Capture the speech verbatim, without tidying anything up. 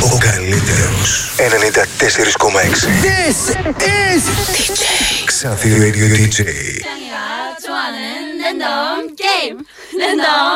Ο καλύτερος ενενήντα τέσσερα κόμμα έξι. This is ντι τζέι Xanthi Radio ντι τζέι. 좋아하는 랜덤 게임 랜덤